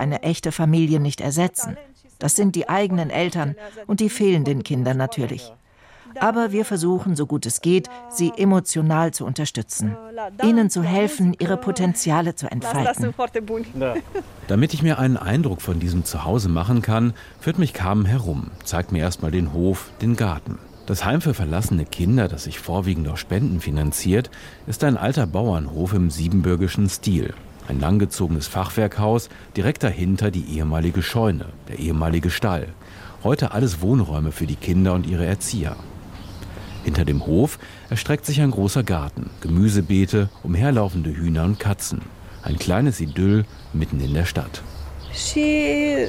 eine echte Familie nicht ersetzen. Das sind die eigenen Eltern und die fehlen den Kindern natürlich. Aber wir versuchen, so gut es geht, sie emotional zu unterstützen, ihnen zu helfen, ihre Potenziale zu entfalten. Damit ich mir einen Eindruck von diesem Zuhause machen kann, führt mich Carmen herum, zeigt mir erstmal den Hof, den Garten. Das Heim für verlassene Kinder, das sich vorwiegend aus Spenden finanziert, ist ein alter Bauernhof im siebenbürgischen Stil. Ein langgezogenes Fachwerkhaus, direkt dahinter die ehemalige Scheune, der ehemalige Stall. Heute alles Wohnräume für die Kinder und ihre Erzieher. Hinter dem Hof erstreckt sich ein großer Garten, Gemüsebeete, umherlaufende Hühner und Katzen. Ein kleines Idyll mitten in der Stadt. Die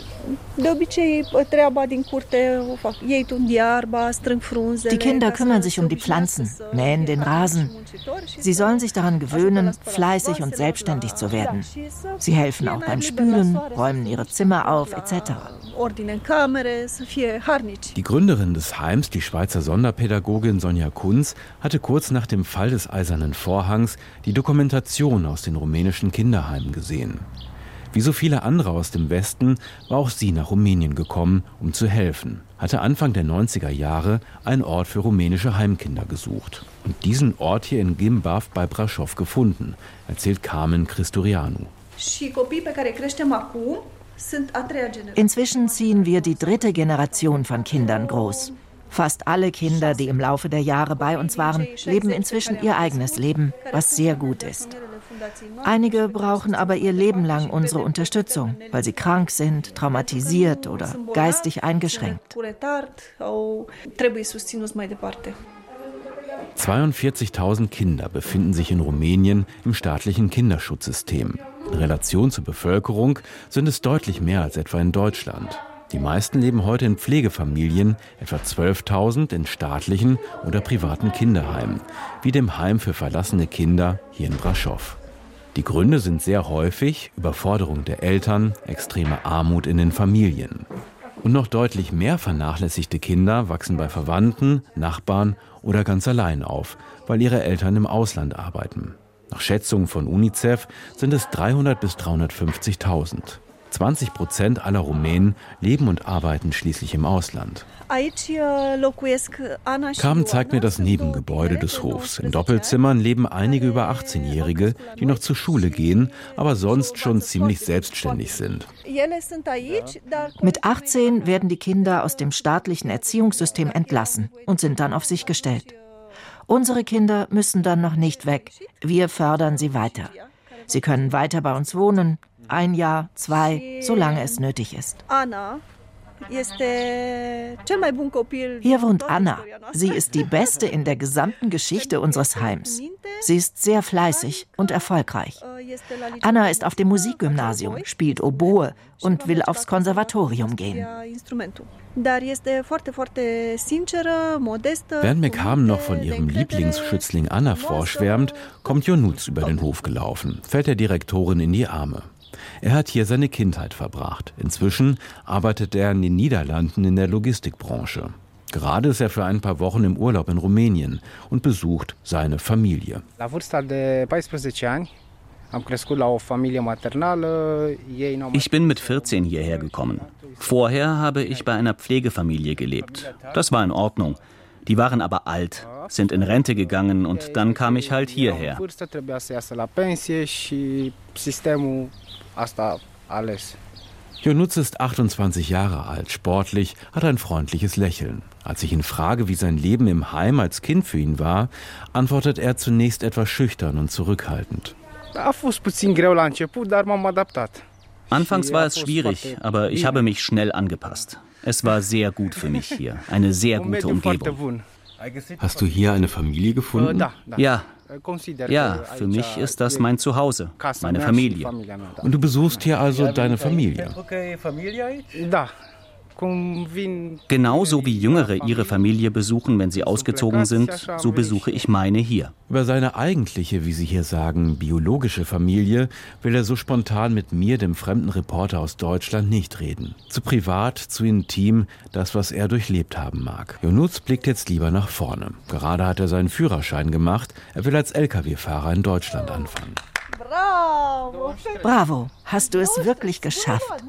Kinder kümmern sich um die Pflanzen, mähen den Rasen. Sie sollen sich daran gewöhnen, fleißig und selbstständig zu werden. Sie helfen auch beim Spülen, räumen ihre Zimmer auf, etc. Die Gründerin des Heims, die Schweizer Sonderpädagogin Sonja Kunz, hatte kurz nach dem Fall des Eisernen Vorhangs die Dokumentation aus den rumänischen Kinderheimen gesehen. Wie so viele andere aus dem Westen war auch sie nach Rumänien gekommen, um zu helfen, hatte Anfang der 90er Jahre einen Ort für rumänische Heimkinder gesucht. Und diesen Ort hier in Gimbav bei Brașov gefunden, erzählt Carmen Christorianu. Inzwischen ziehen wir die 3. Generation von Kindern groß. Fast alle Kinder, die im Laufe der Jahre bei uns waren, leben inzwischen ihr eigenes Leben, was sehr gut ist. Einige brauchen aber ihr Leben lang unsere Unterstützung, weil sie krank sind, traumatisiert oder geistig eingeschränkt. 42.000 Kinder befinden sich in Rumänien im staatlichen Kinderschutzsystem. In Relation zur Bevölkerung sind es deutlich mehr als etwa in Deutschland. Die meisten leben heute in Pflegefamilien, etwa 12.000 in staatlichen oder privaten Kinderheimen, wie dem Heim für verlassene Kinder hier in Brașov. Die Gründe sind sehr häufig Überforderung der Eltern, extreme Armut in den Familien. Und noch deutlich mehr vernachlässigte Kinder wachsen bei Verwandten, Nachbarn oder ganz allein auf, weil ihre Eltern im Ausland arbeiten. Nach Schätzungen von UNICEF sind es 300.000 bis 350.000. 20% aller Rumänen leben und arbeiten schließlich im Ausland. Carmen zeigt mir das Nebengebäude des Hofs. In Doppelzimmern leben einige über 18-Jährige, die noch zur Schule gehen, aber sonst schon ziemlich selbstständig sind. Mit 18 werden die Kinder aus dem staatlichen Erziehungssystem entlassen und sind dann auf sich gestellt. Unsere Kinder müssen dann noch nicht weg. Wir fördern sie weiter. Sie können weiter bei uns wohnen. 1 Jahr, 2, solange es nötig ist. Hier wohnt Anna. Sie ist die Beste in der gesamten Geschichte unseres Heims. Sie ist sehr fleißig und erfolgreich. Anna ist auf dem Musikgymnasium, spielt Oboe und will aufs Konservatorium gehen. Während mir Carmen noch von ihrem Lieblingsschützling Anna vorschwärmt, kommt Ionuț über den Hof gelaufen, fällt der Direktorin in die Arme. Er hat hier seine Kindheit verbracht. Inzwischen arbeitet er in den Niederlanden in der Logistikbranche. Gerade ist er für ein paar Wochen im Urlaub in Rumänien und besucht seine Familie. Ich bin mit 14 hierher gekommen. Vorher habe ich bei einer Pflegefamilie gelebt. Das war in Ordnung. Die waren aber alt, sind in Rente gegangen und dann kam ich halt hierher. Ionuț ist 28 Jahre alt, sportlich, hat ein freundliches Lächeln. Als ich ihn frage, wie sein Leben im Heim als Kind für ihn war, antwortet er zunächst etwas schüchtern und zurückhaltend. Anfangs war es schwierig, aber ich habe mich schnell angepasst. Es war sehr gut für mich hier, eine sehr gute Umgebung. Hast du hier eine Familie gefunden? Ja, für mich ist das mein Zuhause, meine Familie. Und du besuchst hier also deine Familie? Genauso wie Jüngere ihre Familie besuchen, wenn sie ausgezogen sind, so besuche ich meine hier. Über seine eigentliche, wie Sie hier sagen, biologische Familie will er so spontan mit mir, dem fremden Reporter aus Deutschland, nicht reden. Zu privat, zu intim, das, was er durchlebt haben mag. Ionuț blickt jetzt lieber nach vorne. Gerade hat er seinen Führerschein gemacht. Er will als Lkw-Fahrer in Deutschland anfangen. Bravo, hast du es wirklich geschafft.